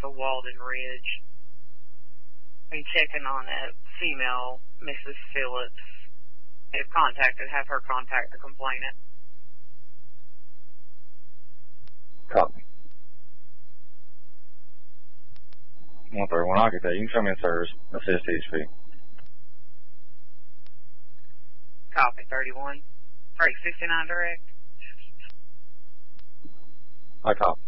of Walden Ridge. Been checking on a female, Mrs. Phillips. If contacted, have her contact the complainant. Copy. 131 Occupy. You can show me in service. Assist HP. Copy, 31. Freight 59 direct. I copy.